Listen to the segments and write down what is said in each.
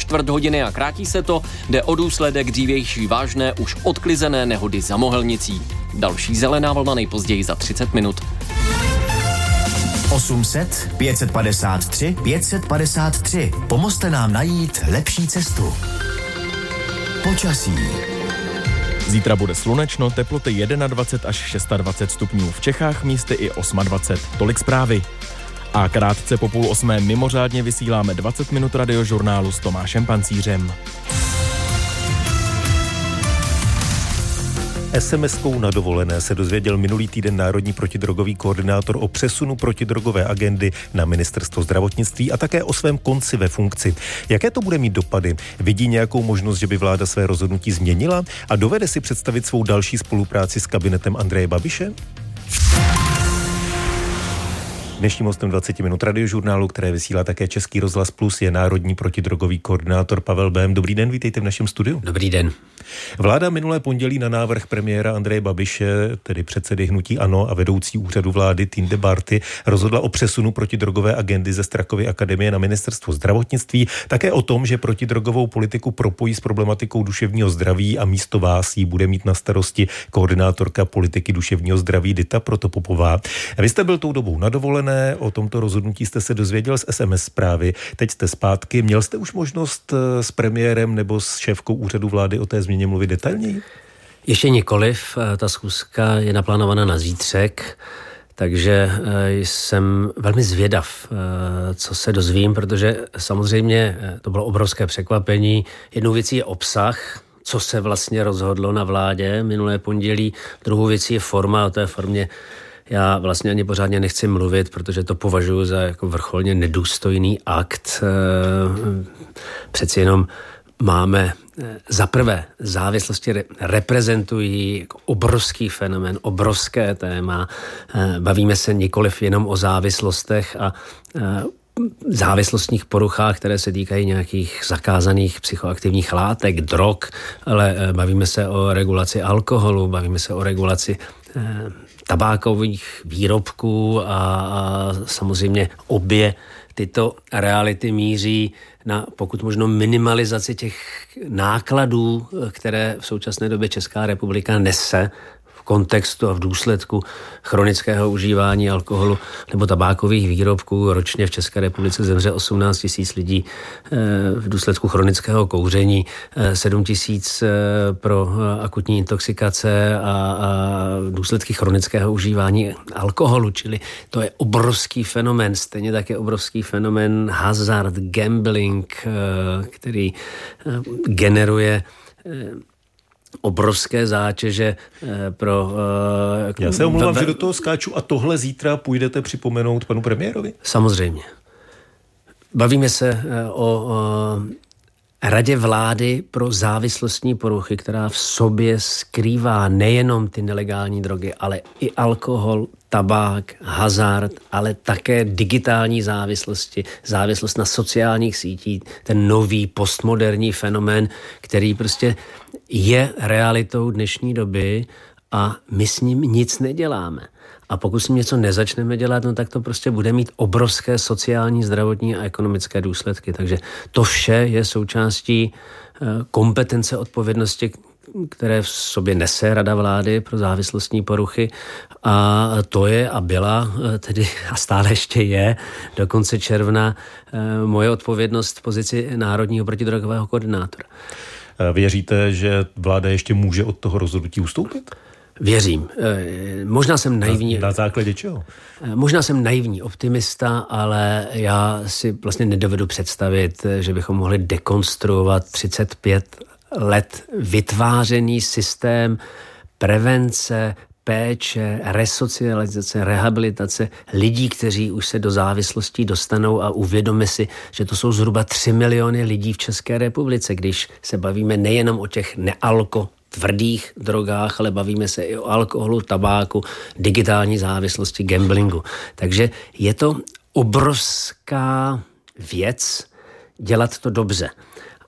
čtvrt hodiny a krátí se to. Jde o důsledek dřívější vážné, už odklizené nehody za Mohelnicí. Další zelená vlna nejpozději za 30 minut. 800 553 553. Pomozte nám najít lepší cestu. Počasí. Zítra bude slunečno, teploty 21 až 26 stupňů. V Čechách místy i 28. Tolik zprávy. A krátce po 7:30 mimořádně vysíláme 20 minut radiožurnálu s Tomášem Pancířem. SMS-kou na dovolené se dozvěděl minulý týden národní protidrogový koordinátor o přesunu protidrogové agendy na ministerstvo zdravotnictví a také o svém konci ve funkci. Jaké to bude mít dopady? Vidí nějakou možnost, že by vláda své rozhodnutí změnila a dovede si představit svou další spolupráci s kabinetem Andreje Babiše? Dnešním hostem 20 minut radiožurnálu, které vysílá také Český rozhlas Plus, je národní protidrogový koordinátor Pavel Bém. Dobrý den, vítejte v našem studiu. Dobrý den. Vláda minulé pondělí na návrh premiéra Andreje Babiše, tedy předsedy hnutí ANO a vedoucí úřadu vlády Tinde Barty, rozhodla o přesunu protidrogové agendy ze Strakovy akademie na ministerstvo zdravotnictví, také o tom, že protidrogovou politiku propojí s problematikou duševního zdraví a místo vás jí bude mít na starosti koordinátorka politiky duševního zdraví Dita Protopopová. Vy jste byl tou dobou na dovolené, o tomto rozhodnutí jste se dozvěděl z SMS zprávy, teď jste zpátky. Měl jste už možnost s premiérem nebo s šéfkou úřadu vlády o té změně mluvit detailněji? Ještě nikoliv, ta schůzka je naplánovaná na zítřek, takže jsem velmi zvědav, co se dozvím, protože samozřejmě to bylo obrovské překvapení. Jednou věcí je obsah, co se vlastně rozhodlo na vládě minulé pondělí, druhou věcí je forma, o té formě já vlastně ani pořádně nechci mluvit, protože to považuji za jako vrcholně nedůstojný akt. Přeci jenom máme za prvé závislosti reprezentují jako obrovský fenomén, obrovské téma. Bavíme se nikoliv jenom o závislostech a závislostních poruchách, které se týkají nějakých zakázaných psychoaktivních látek, drog, ale bavíme se o regulaci alkoholu, bavíme se o regulaci tabákových výrobků a samozřejmě obě tyto reality míří na pokud možno minimalizaci těch nákladů, které v současné době Česká republika nese v kontextu a v důsledku chronického užívání alkoholu nebo tabákových výrobků. Ročně v České republice zemře 18 000 lidí v důsledku chronického kouření, 7 000 pro akutní intoxikace a důsledky chronického užívání alkoholu, čili to je obrovský fenomén. Stejně tak je obrovský fenomén hazard, gambling, který generuje obrovské zátěže pro... Já se omlouvám, že do toho skáču a tohle zítra půjdete připomenout panu premiérovi? Samozřejmě. Bavíme se o Radě vlády pro závislostní poruchy, která v sobě skrývá nejenom ty nelegální drogy, ale i alkohol, tabák, hazard, ale také digitální závislosti, závislost na sociálních sítích, ten nový postmoderní fenomén, který prostě je realitou dnešní doby a my s ním nic neděláme. A pokud s ním něco nezačneme dělat, no tak to prostě bude mít obrovské sociální, zdravotní a ekonomické důsledky. Takže to vše je součástí kompetence odpovědnosti, které v sobě nese Rada vlády pro závislostní poruchy a to je a byla tedy a stále ještě je do konce června moje odpovědnost v pozici národního protidrogového koordinátora. Věříte, že vláda ještě může od toho rozhodnutí ustoupit? Věřím. Možná jsem naivní. Na základě čeho? Možná jsem naivní optimista, ale já si vlastně nedovedu představit, že bychom mohli dekonstruovat 35 let vytvářený systém prevence, péče, resocializace, rehabilitace lidí, kteří už se do závislostí dostanou a uvědomí si, že to jsou zhruba 3 miliony lidí v České republice, když se bavíme nejenom o těch tvrdých drogách, ale bavíme se i o alkoholu, tabáku, digitální závislosti, gamblingu. Takže je to obrovská věc dělat to dobře.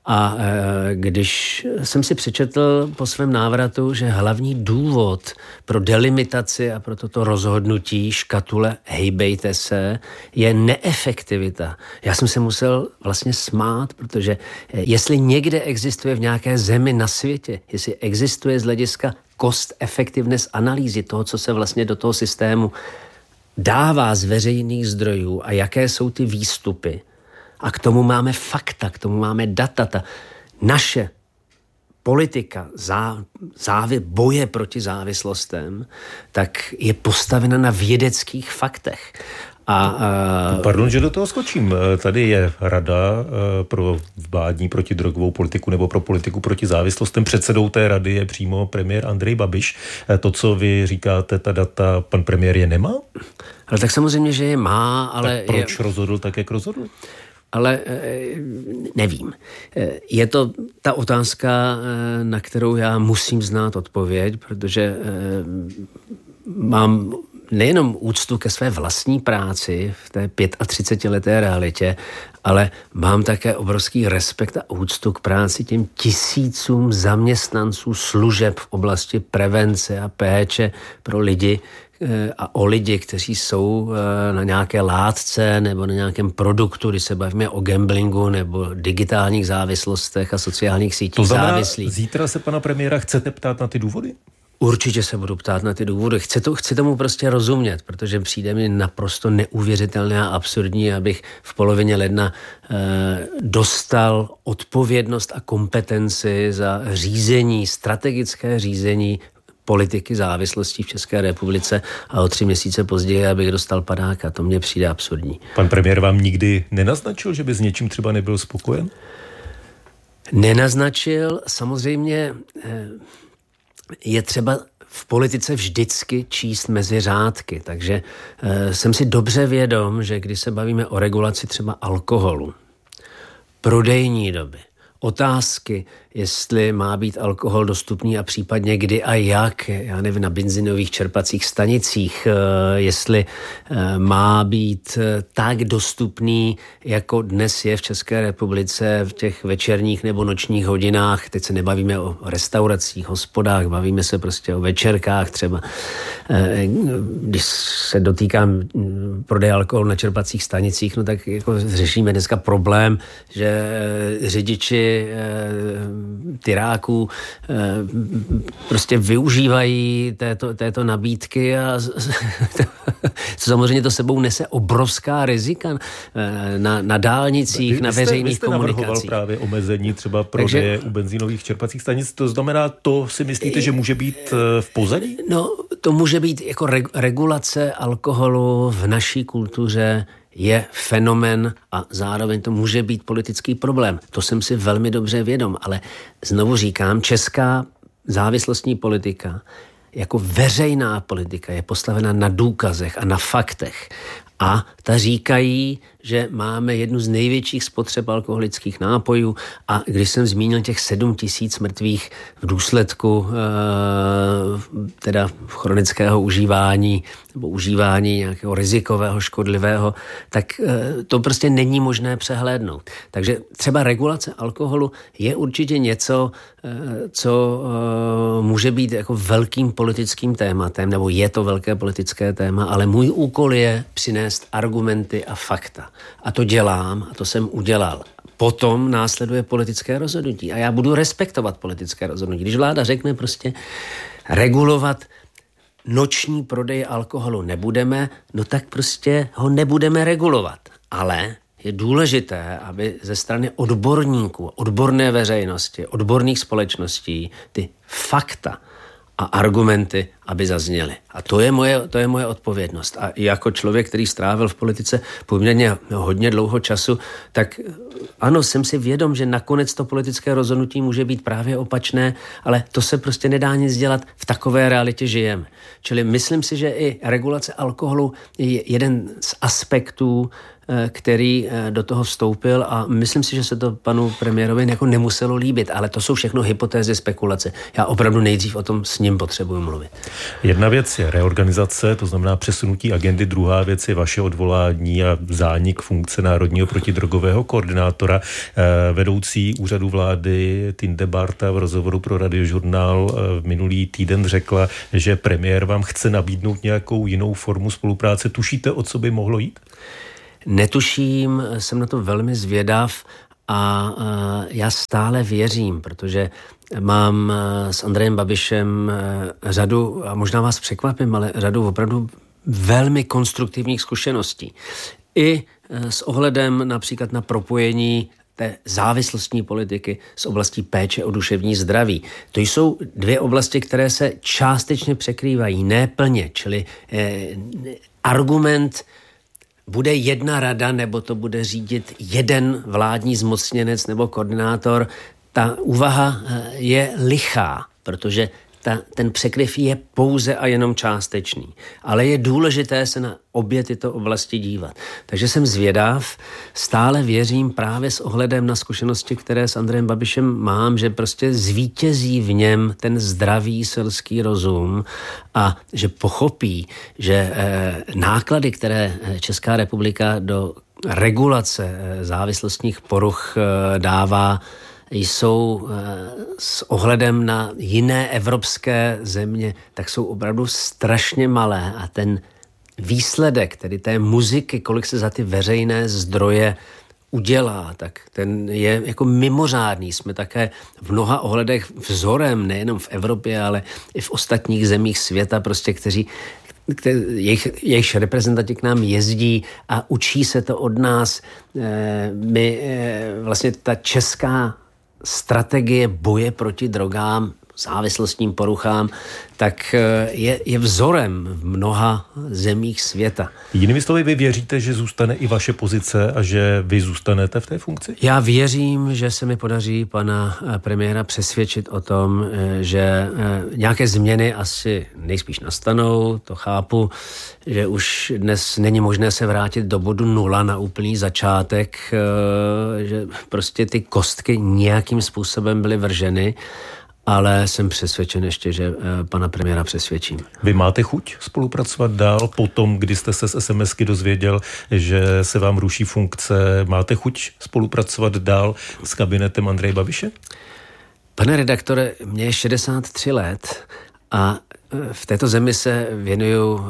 A když jsem si přečetl po svém návratu, že hlavní důvod pro delimitaci a pro toto rozhodnutí škatule hejbejte se je neefektivita. Já jsem se musel vlastně smát, protože jestli někde existuje v nějaké zemi na světě, jestli existuje z hlediska cost effectiveness analýzy toho, co se vlastně do toho systému dává z veřejných zdrojů a jaké jsou ty výstupy. A k tomu máme fakta, k tomu máme data. Ta naše politika boje proti závislostem, tak je postavena na vědeckých faktech. Pardon, že do toho skočím. Tady je Rada pro vládní protidrogovou politiku nebo pro politiku proti závislostem. Předsedou té rady je přímo premiér Andrej Babiš. To, co vy říkáte, ta data, pan premiér je nemá? Ale tak samozřejmě, že je má, ale... Tak proč rozhodl tak, jak rozhodl? Ale nevím. Je to ta otázka, na kterou já musím znát odpověď, protože mám nejenom úctu ke své vlastní práci v té 35leté realitě, ale mám také obrovský respekt a úctu k práci těm tisícům zaměstnanců služeb v oblasti prevence a péče pro lidi a o lidi, kteří jsou na nějaké látce nebo na nějakém produktu, když se bavíme o gamblingu nebo digitálních závislostech a sociálních sítích závislých. Zítra se pana premiéra chcete ptát na ty důvody? Určitě se budu ptát na ty důvody. Chci tomu prostě rozumět, protože přijde mi naprosto neuvěřitelné a absurdní, abych v polovině ledna dostal odpovědnost a kompetenci za řízení, strategické řízení politiky závislostí v České republice a o 3 měsíce později, abych dostal padáka. To mně přijde absurdní. Pan premiér vám nikdy nenaznačil, že by s něčím třeba nebyl spokojen? Nenaznačil. Samozřejmě je třeba v politice vždycky číst mezi řádky, takže jsem si dobře vědom, že když se bavíme o regulaci třeba alkoholu, prodejní doby, otázky, jestli má být alkohol dostupný a případně kdy a jak, já nevím, na benzinových čerpacích stanicích, jestli má být tak dostupný, jako dnes je v České republice v těch večerních nebo nočních hodinách. Teď se nebavíme o restauracích, hospodách, bavíme se prostě o večerkách třeba. Když se dotýkám prodeje alkoholu na čerpacích stanicích, no tak jako řešíme dneska problém, že řidiči tyráků prostě využívají této nabídky a samozřejmě to sebou nese obrovská rizika na dálnicích, na veřejných komunikacích. Vy jste navrhoval právě omezení třeba prodeje u benzínových čerpacích stanic. To znamená, to si myslíte, že může být v pozadí? No, to může být jako regulace alkoholu v naší kultuře je fenomén a zároveň to může být politický problém. To jsem si velmi dobře vědom, ale znovu říkám, česká závislostní politika jako veřejná politika je postavena na důkazech a na faktech. A ta říkají, že máme jednu z největších spotřeb alkoholických nápojů a když jsem zmínil těch 7 000 mrtvých v důsledku teda chronického užívání nebo užívání nějakého rizikového, škodlivého, tak to prostě není možné přehlédnout. Takže třeba regulace alkoholu je určitě něco, co může být jako velkým politickým tématem, nebo je to velké politické téma, ale můj úkol je přinést argumenty a fakta. A to dělám a to jsem udělal. Potom následuje politické rozhodnutí a já budu respektovat politické rozhodnutí. Když vláda řekne prostě regulovat noční prodej alkoholu nebudeme, no tak prostě ho nebudeme regulovat. Ale je důležité, aby ze strany odborníků, odborné veřejnosti, odborných společností ty fakta a argumenty, aby zazněly. A to je moje odpovědnost. A jako člověk, který strávil v politice poměrně hodně dlouho času, tak ano, jsem si vědom, že nakonec to politické rozhodnutí může být právě opačné, ale to se prostě nedá nic dělat, v takové realitě žijeme. Čili myslím si, že i regulace alkoholu je jeden z aspektů který do toho vstoupil a myslím si, že se to panu premiérovi jako nemuselo líbit, ale to jsou všechno hypotézy, spekulace. Já opravdu nejdřív o tom s ním potřebuji mluvit. Jedna věc je reorganizace, to znamená přesunutí agendy, druhá věc je vaše odvolání a zánik funkce národního protidrogového koordinátora. Vedoucí úřadu vlády Tinde Barta v rozhovoru pro Radiožurnál minulý týden řekla, že premiér vám chce nabídnout nějakou jinou formu spolupráce. Tušíte, o co by mohlo jít? Netuším, jsem na to velmi zvědav a já stále věřím, protože mám s Andrejem Babišem řadu, a možná vás překvapím, ale řadu opravdu velmi konstruktivních zkušeností. I s ohledem například na propojení té závislostní politiky s oblastí péče o duševní zdraví. To jsou dvě oblasti, které se částečně překrývají, ne plně, čili argument bude jedna rada, nebo to bude řídit jeden vládní zmocněnec nebo koordinátor, ta úvaha je lichá, protože ten překryv je pouze a jenom částečný. Ale je důležité se na obě tyto oblasti dívat. Takže jsem zvědav, stále věřím právě s ohledem na zkušenosti, které s Andrejem Babišem mám, že prostě zvítězí v něm ten zdravý selský rozum a že pochopí, že náklady, které Česká republika do regulace závislostních poruch dává, jsou s ohledem na jiné evropské země, tak jsou opravdu strašně malé a ten výsledek, tedy té muziky, kolik se za ty veřejné zdroje udělá, tak ten je jako mimořádný. Jsme také v mnoha ohledech vzorem, nejenom v Evropě, ale i v ostatních zemích světa, prostě jejich reprezentanti k nám jezdí a učí se to od nás. Vlastně ta česká strategie boje proti drogám, závislostním poruchám, tak je vzorem v mnoha zemích světa. Jinými slovy, vy věříte, že zůstane i vaše pozice a že vy zůstanete v té funkci? Já věřím, že se mi podaří pana premiéra přesvědčit o tom, že nějaké změny asi nejspíš nastanou, to chápu, že už dnes není možné se vrátit do bodu 0 na úplný začátek, že prostě ty kostky nějakým způsobem byly vrženy, ale jsem přesvědčen ještě, že pana premiéra přesvědčím. Vy máte chuť spolupracovat dál potom, kdy jste se z SMSky dozvěděl, že se vám ruší funkce? Máte chuť spolupracovat dál s kabinetem Andreje Babiše? Pane redaktore, mně je 63 let a v této zemi se věnuju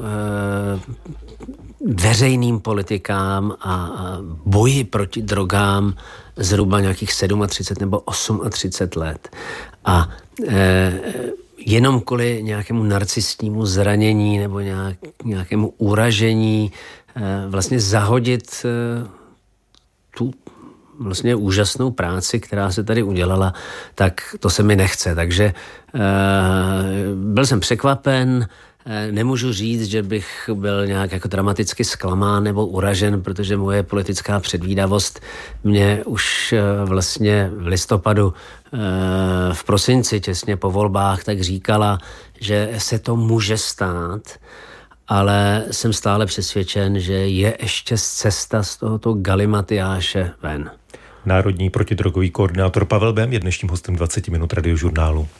veřejným politikám a boji proti drogám zhruba nějakých 37 nebo 38 let. A jenom kvůli nějakému narcistnímu zranění nebo nějakému uražení vlastně zahodit tu vlastně úžasnou práci, která se tady udělala, tak to se mi nechce. Takže byl jsem překvapen, nemůžu říct, že bych byl nějak jako dramaticky zklamán nebo uražen, protože moje politická předvídavost mě už vlastně v listopadu, v prosinci, těsně po volbách, tak říkala, že se to může stát, ale jsem stále přesvědčen, že je ještě cesta z tohoto galimatiáše ven. Národní protidrogový koordinátor Pavel Bém je dnešním hostem 20 minut Radiožurnálu.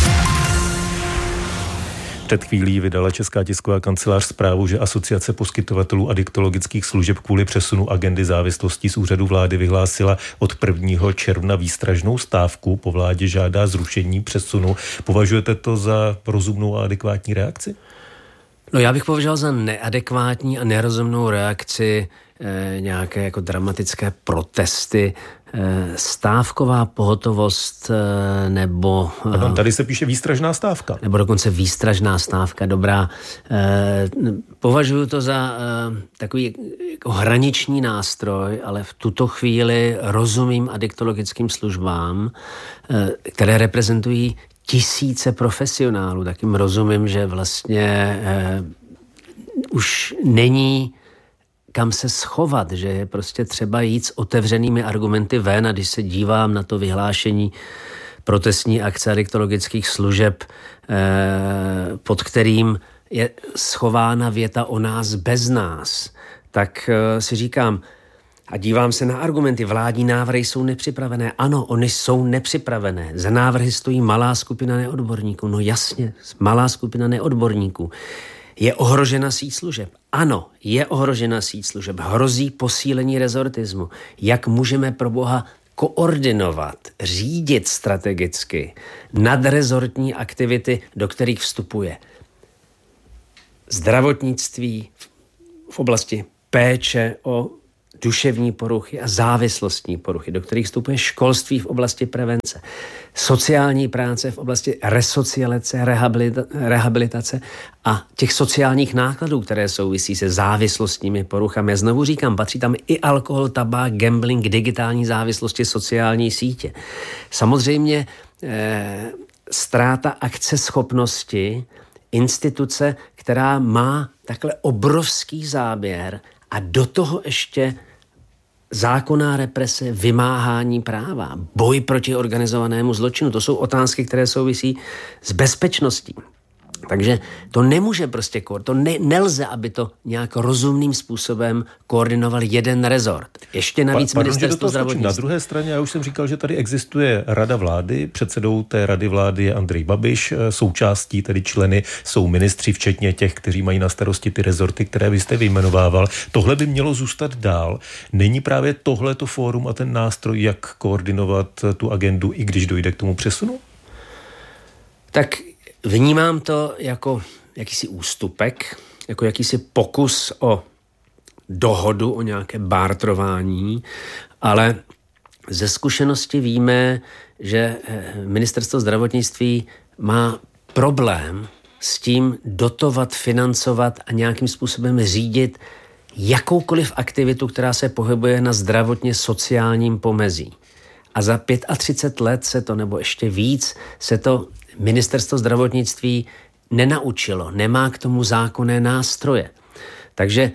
Před chvílí vydala Česká tisková kancelář zprávu, že Asociace poskytovatelů adiktologických služeb kvůli přesunu agendy závislostí z úřadu vlády vyhlásila od 1. června výstražnou stávku. Po vládě žádá zrušení přesunu. Považujete to za rozumnou a adekvátní reakci? No, já bych považoval za neadekvátní a nerozumnou reakci nějaké jako dramatické protesty, stávková pohotovost nebo... Tady se píše výstražná stávka. Nebo dokonce výstražná stávka, dobrá. Považuji to za takový jako hraniční nástroj, ale v tuto chvíli rozumím adiktologickým službám, které reprezentují tisíce profesionálů. Tak jim rozumím, že vlastně už není kam se schovat, že je prostě třeba jít s otevřenými argumenty ven a když se dívám na to vyhlášení protestní akce adiktologických služeb, pod kterým je schována věta o nás bez nás, tak si říkám, a dívám se na argumenty, vládní návrhy jsou nepřipravené. Ano, oni jsou nepřipravené. Za návrhy stojí malá skupina neodborníků. No jasně, malá skupina neodborníků. Je ohrožena síť služeb. Ano, je ohrožena síť služeb. Hrozí posílení rezortismu. Jak můžeme pro boha koordinovat, řídit strategicky nadrezortní aktivity, do kterých vstupuje zdravotnictví v oblasti péče o duševní poruchy a závislostní poruchy, do kterých vstupuje školství v oblasti prevence, sociální práce v oblasti resocializace, rehabilitace a těch sociálních nákladů, které souvisí se závislostními poruchami. Já znovu říkám, patří tam i alkohol, tabák, gambling, digitální závislosti, sociální sítě. Samozřejmě ztráta akceschopnosti instituce, která má takhle obrovský záběr a do toho ještě zákonná represe, vymáhání práva, boj proti organizovanému zločinu. To jsou otázky, které souvisí s bezpečností. Takže to nemůže prostě nelze, aby to nějak rozumným způsobem koordinoval jeden rezort. Ještě navíc ministerstvo zdravotnictví. Na druhé straně, já už jsem říkal, že tady existuje Rada vlády, předsedou té Rady vlády je Andrej Babiš, součástí tedy členy jsou ministři, včetně těch, kteří mají na starosti ty rezorty, které vy jste vyjmenovával. Tohle by mělo zůstat dál. Není právě tohleto fórum a ten nástroj, jak koordinovat tu agendu, i když dojde k tomu přesunu? Tak vnímám to jako jakýsi ústupek, jako jakýsi pokus o dohodu, o nějaké bártrování, ale ze zkušenosti víme, že ministerstvo zdravotnictví má problém s tím dotovat, financovat a nějakým způsobem řídit jakoukoliv aktivitu, která se pohybuje na zdravotně sociálním pomezí. A za 35 let se to, nebo ještě víc, se to ministerstvo zdravotnictví nenaučilo, nemá k tomu zákonné nástroje. Takže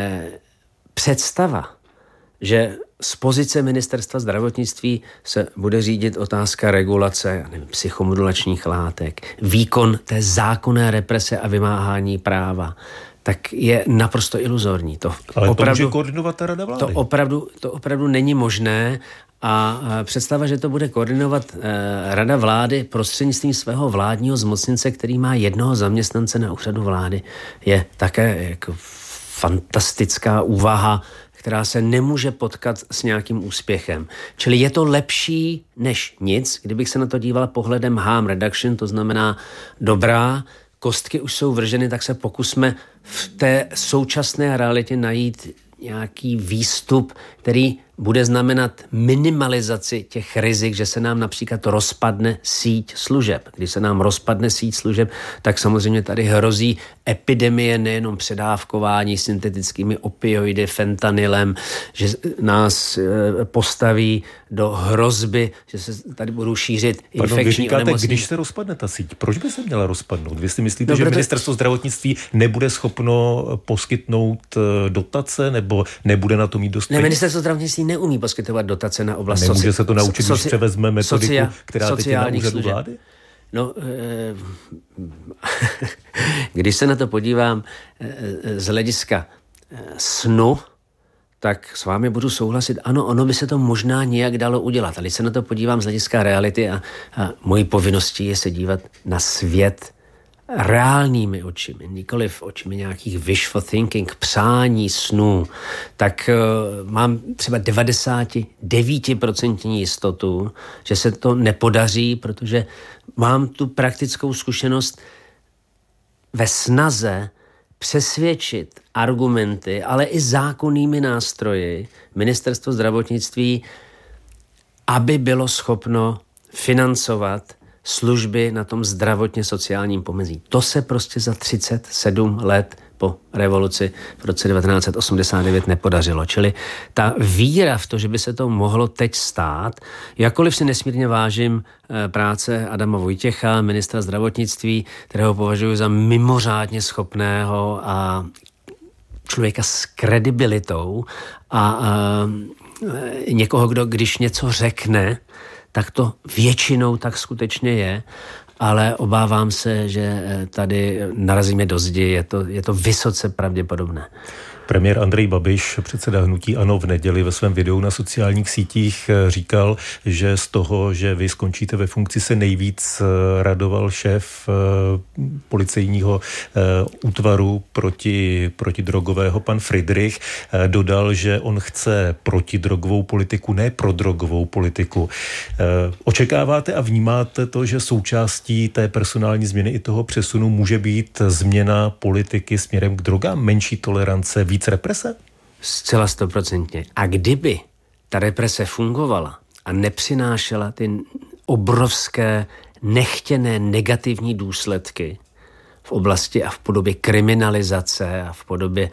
představa, že z pozice ministerstva zdravotnictví se bude řídit otázka regulace psychomodulačních látek, výkon té zákonné represe a vymáhání práva, tak je naprosto iluzorní. Ale opravdu, to může koordinovat ta Rada vlády. To opravdu není možné. A představa, že to bude koordinovat Rada vlády prostřednictvím svého vládního zmocněnce, který má jednoho zaměstnance na úřadu vlády, je také jako fantastická úvaha, která se nemůže potkat s nějakým úspěchem. Čili je to lepší než nic, kdybych se na to díval pohledem harm reduction, to znamená dobrá, kostky už jsou vrženy, tak se pokusme v té současné realitě najít nějaký výstup, který bude znamenat minimalizaci těch rizik, že se nám například rozpadne síť služeb. Když se nám rozpadne síť služeb, tak samozřejmě tady hrozí epidemie nejenom předávkování syntetickými opioidy, fentanylem, že nás postaví do hrozby, že se tady budou šířit infekční onemocnění. Když se rozpadne ta síť, proč by se měla rozpadnout? Vy si myslíte, že ministerstvo zdravotnictví nebude schopno poskytnout dotace, nebo nebude na to mít dost? Ne, ministerstvo zdravotnictví neumí poskytovat dotace na oblast nemůže se to naučit, když převezme metodiku, která teď je na úřadu vlády? No, když se na to podívám z hlediska snu, tak s vámi budu souhlasit. Ano, ono by se to možná nějak dalo udělat. Ale když se na to podívám z hlediska reality a mojí povinností je se dívat na svět reálnými očimi, nikoliv očimi nějakých wishful thinking, přání, snů, tak mám třeba 99% jistotu, že se to nepodaří, protože mám tu praktickou zkušenost ve snaze přesvědčit argumenty, ale i zákonnými nástroji ministerstvo zdravotnictví, aby bylo schopno financovat služby na tom zdravotně sociálním pomezí. To se prostě za 37 let po revoluci v roce 1989 nepodařilo. Čili ta víra v to, že by se to mohlo teď stát, jakkoliv si nesmírně vážím práce Adama Vojtěcha, ministra zdravotnictví, kterého považuji za mimořádně schopného a člověka s kredibilitou a někoho, kdo když něco řekne, tak to většinou tak skutečně je, ale obávám se, že tady narazíme do zdi, je to vysoce pravděpodobné. Premiér Andrej Babiš, předseda hnutí ANO, v neděli ve svém videu na sociálních sítích říkal, že z toho, že vy skončíte ve funkci, se nejvíc radoval šéf policejního útvaru protidrogového pan Friedrich. Dodal, že on chce protidrogovou politiku, ne prodrogovou politiku. Očekáváte a vnímáte to, že součástí té personální změny i toho přesunu může být změna politiky směrem k drogám, menší tolerance, víc represe? Zcela 100%. A kdyby ta represe fungovala a nepřinášela ty obrovské nechtěné negativní důsledky v oblasti a v podobě kriminalizace a v podobě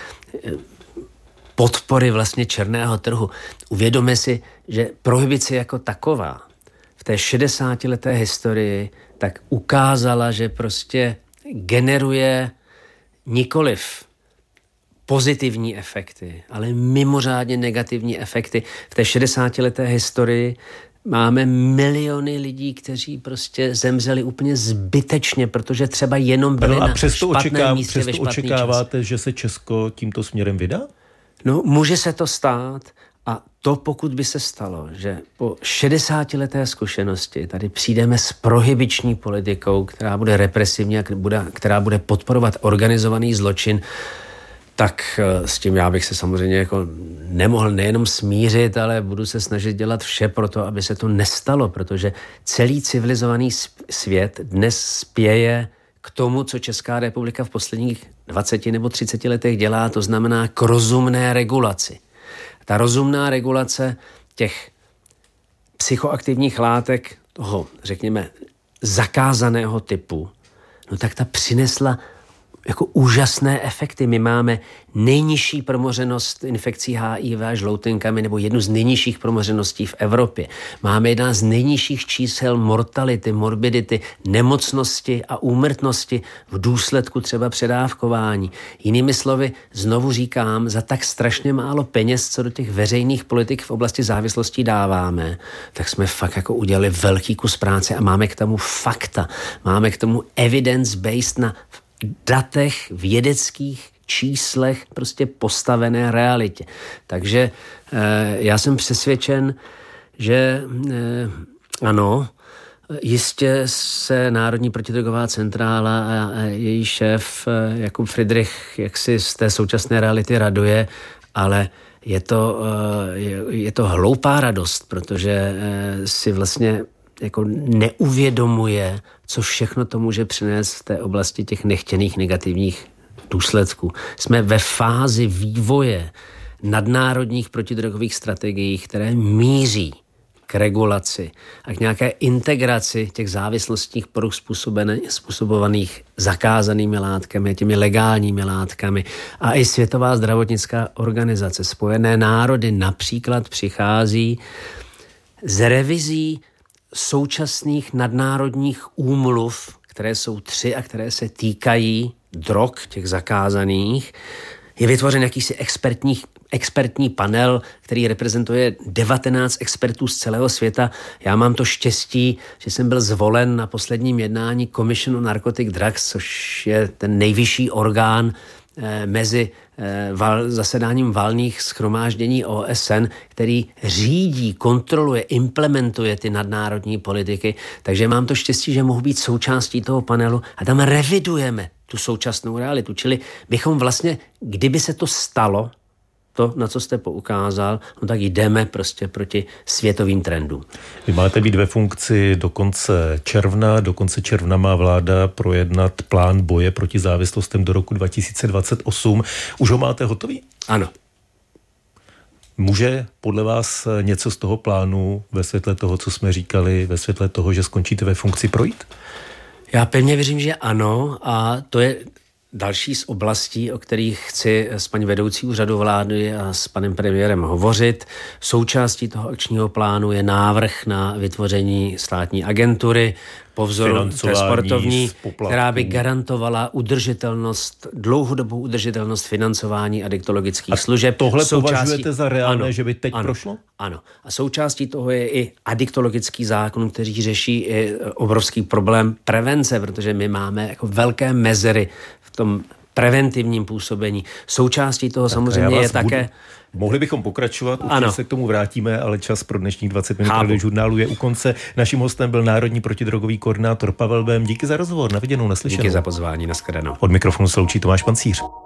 podpory vlastně černého trhu. Uvědomme si, že prohibice jako taková v té 60leté historii tak ukázala, že prostě generuje nikoliv pozitivní efekty, ale mimořádně negativní efekty. V té 60leté historii máme miliony lidí, kteří prostě zemřeli úplně zbytečně, protože třeba jenom byli na špatném místě ve špatný čas. Očekáváte, že se Česko tímto směrem vydá? No, může se to stát a to pokud by se stalo, že po 60leté zkušenosti tady přijdeme s prohibiční politikou, která bude represivní a která bude podporovat organizovaný zločin, tak s tím já bych se samozřejmě jako nemohl nejenom smířit, ale budu se snažit dělat vše pro to, aby se to nestalo, protože celý civilizovaný svět dnes spěje k tomu, co Česká republika v posledních 20 nebo 30 letech dělá, to znamená k rozumné regulaci. Ta rozumná regulace těch psychoaktivních látek, toho, řekněme, zakázaného typu, no tak ta přinesla jako úžasné efekty. My máme nejnižší promořenost infekcí HIV a žloutenkami, nebo jednu z nejnižších promořeností v Evropě. Máme jedna z nejnižších čísel mortality, morbidity, nemocnosti a úmrtnosti v důsledku třeba předávkování. Jinými slovy, znovu říkám, za tak strašně málo peněz, co do těch veřejných politik v oblasti závislostí dáváme, tak jsme fakt jako udělali velký kus práce a máme k tomu fakta. Máme k tomu evidence-based na datech, vědeckých číslech, prostě postavené realitě. Takže já jsem přesvědčen, že ano, jistě se Národní protidrogová centrála a její šéf Jakub Friedrich jaksi z té současné reality raduje, ale je to hloupá radost, protože si vlastně jako neuvědomuje, co všechno to může přinést v té oblasti těch nechtěných negativních důsledků. Jsme ve fázi vývoje nadnárodních protidrogových strategií, které míří k regulaci a k nějaké integraci těch závislostních poruch způsobovaných zakázanými látkami, těmi legálními látkami. A i Světová zdravotnická organizace, Spojené národy například přichází z revizí současných nadnárodních úmluv, které jsou 3 a které se týkají drog, těch zakázaných. Je vytvořen jakýsi expertní panel, který reprezentuje 19 expertů z celého světa. Já mám to štěstí, že jsem byl zvolen na posledním jednání Commission on Narcotic Drugs, což je ten nejvyšší orgán mezi zasedáním valných shromáždění OSN, který řídí, kontroluje, implementuje ty nadnárodní politiky. Takže mám to štěstí, že mohu být součástí toho panelu a tam revidujeme tu současnou realitu. Čili bychom vlastně, kdyby se to stalo, to, na co jste poukázal, no tak jdeme prostě proti světovým trendům. Vy máte být ve funkci do konce června. Do konce června má vláda projednat plán boje proti závislostem do roku 2028. Už ho máte hotový? Ano. Může podle vás něco z toho plánu ve světle toho, co jsme říkali, ve světle toho, že skončíte ve funkci, projít? Já pevně věřím, že ano, a to je další z oblastí, o kterých chci s paní vedoucí úřadu vlády a s panem premiérem hovořit. Součástí toho akčního plánu je návrh na vytvoření státní agentury po vzoru sportovní, která by garantovala udržitelnost, dlouhodobou udržitelnost financování adiktologických služeb. Tohle považujete za reálné, ano, že by teď prošlo? Ano. A součástí toho je i adiktologický zákon, který řeší i obrovský problém prevence, protože my máme jako velké mezery v tom preventivním působení. Součástí toho samozřejmě je také... Mohli bychom pokračovat, určitě se k tomu vrátíme, ale čas pro dnešních 20 minut Radiožurnálu je u konce. Naším hostem byl národní protidrogový koordinátor Pavel Bém. Díky za rozhovor, na viděnou, naslyšenou. Díky za pozvání, nashledanou. Od mikrofonu se loučí Tomáš Pancíř.